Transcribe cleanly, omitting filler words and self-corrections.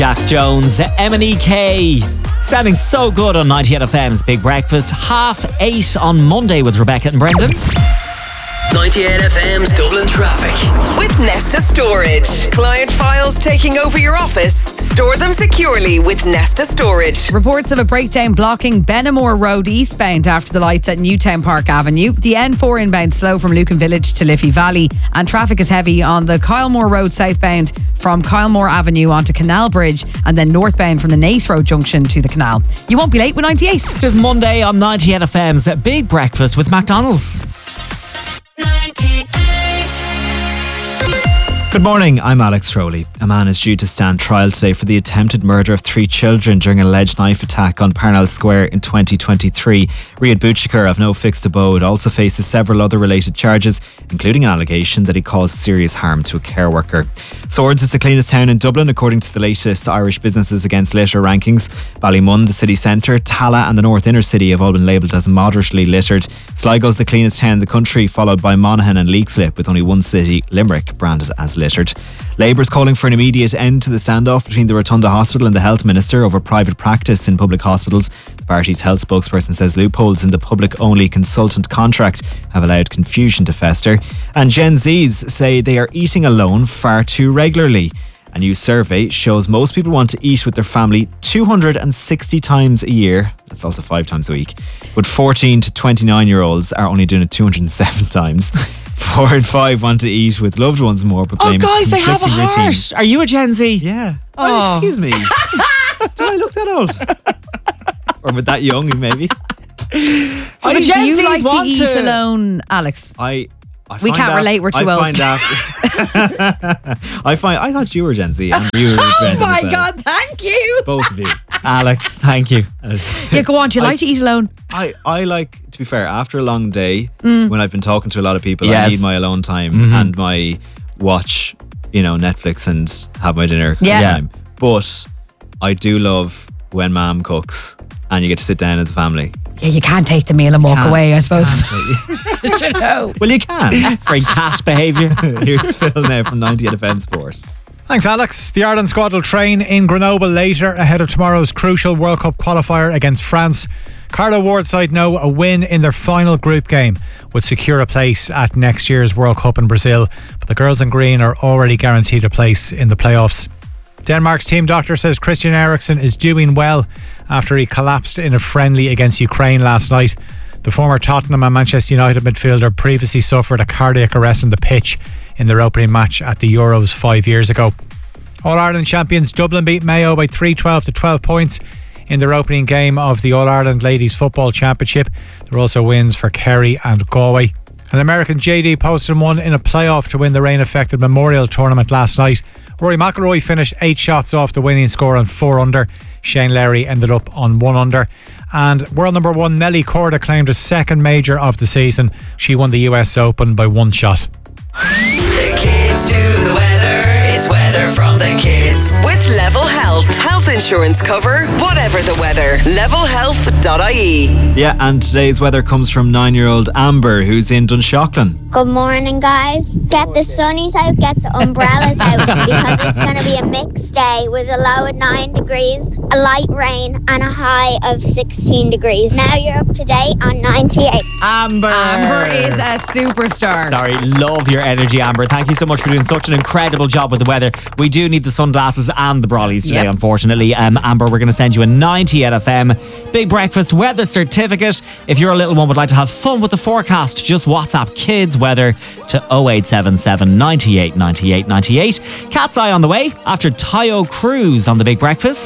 Jax Jones, M&EK. Sounding so good on 98FM's Big Breakfast. 8:30 on Monday with Rebecca and Brendan. 98FM's Dublin Traffic. With Nesta Storage. Client files taking over your office? Store them securely with Nesta Storage. Reports of a breakdown blocking Benamore Road eastbound after the lights at Newtown Park Avenue. The N4 inbound slow from Lucan Village to Liffey Valley, and traffic is heavy on the Kylemore Road southbound from Kylemore Avenue onto Canal Bridge, and then northbound from the Nace Road junction to the canal. You won't be late with 98. It is Monday on 98FM's Big Breakfast with McDonald's. 98. Good morning, I'm Alex Rowley. A man is due to stand trial today for the attempted murder of 3 children during an alleged knife attack on Parnell Square in 2023. Riyad Bouchikar, of no fixed abode, also faces several other related charges, including an allegation that he caused serious harm to a care worker. Swords is the cleanest town in Dublin, according to the latest Irish Businesses Against Litter rankings. Ballymun, the city centre, Tala and the North Inner City have all been labelled as moderately littered. Sligo's the cleanest town in the country, followed by Monaghan and Leixlip, with only one city, Limerick, branded as littered. Labour's calling for an immediate end to the standoff between the Rotunda Hospital and the Health Minister over private practice in public hospitals. The party's health spokesperson says loopholes in the public-only consultant contract have allowed confusion to fester. And Gen Zs say they are eating alone far too regularly. A new survey shows most people want to eat with their family 260 times a year. That's also 5 times a week. But 14 to 29-year-olds are only doing it 207 times. 4 and 5 want to eat with loved ones more, but blame guys, they have a conflicting heart. routines. Are you a Gen Z? Yeah. Oh. Excuse me. Did I look that old? Or with that young, maybe? So the Do Gen you Zs like to want eat alone, Alex? I We find can't relate, we're too I old. Find I thought you were Gen Z and you were Oh Brendan my as well. God, thank you. Both of you. Alex, thank you. Yeah, go on. Do you like to eat alone? I like, to be fair, after a long day, when I've been talking to a lot of people, I Yes. need my alone time and my watch, Netflix and have my dinner time. But I do love when mom cooks and you get to sit down as a family. Yeah, you can't take the meal and walk away, I suppose. Can't. You know. Well, you can. Very cat behaviour. Here's Phil now from 98FM Sport. Thanks, Alex. The Ireland squad will train in Grenoble later ahead of tomorrow's crucial World Cup qualifier against France. Carlo Ward's side know a win in their final group game would secure a place at next year's World Cup in Brazil, but the girls in green are already guaranteed a place in the playoffs. Denmark's team doctor says Christian Eriksen is doing well after he collapsed in a friendly against Ukraine last night. The former Tottenham and Manchester United midfielder previously suffered a cardiac arrest on the pitch in their opening match at the Euros 5 years ago. All-Ireland champions Dublin beat Mayo by 3-12 to 12 points in their opening game of the All-Ireland Ladies Football Championship. There were also wins for Kerry and Galway. An American JD Poston won in a playoff to win the rain-affected Memorial Tournament last night. Rory McIlroy finished 8 shots off the winning score on 4 under. Shane Lowry ended up on 1 under. And world number 1 Nelly Korda claimed a second major of the season. She won the US Open by 1 shot. The kids do the weather. It's weather from the kids. With Level Health. Health insurance cover, whatever the weather. Levelhealth.ie. Yeah, and today's weather comes from 9-year-old Amber, who's in Dunshaughlin. Good morning, guys. Get the sunnies out, get the umbrellas out, because it's going to be a mixed day with a low of 9 degrees, a light rain, and a high of 16 degrees. Now you're up to date on 98. Amber is a superstar. Sorry, love your energy, Amber. Thank you so much for doing such an incredible job with the weather. We do need the sunglasses and the brollies today, unfortunately. Amber, we're going to send you a 98FM Big Breakfast weather certificate. If your little one would like to have fun with the forecast, just WhatsApp kids weather to 0877 98 98 98. Cat's Eye on the way after Tayo Cruz on the Big Breakfast.